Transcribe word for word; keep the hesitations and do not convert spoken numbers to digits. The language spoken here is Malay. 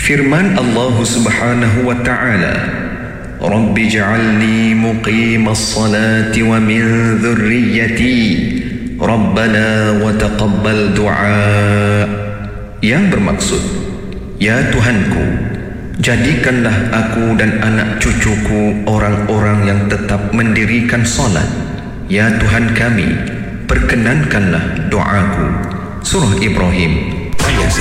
Firman Allah Subhanahu wa ta'ala, Rabbi ja'alni muqimas salati wa min dhurriyyati Rabbana wa taqabbal du'a. Yang bermaksud, ya Tuhanku, jadikanlah aku dan anak cucuku orang-orang yang tetap mendirikan solat. Ya Tuhan kami, perkenankanlah doaku. Surah Ibrahim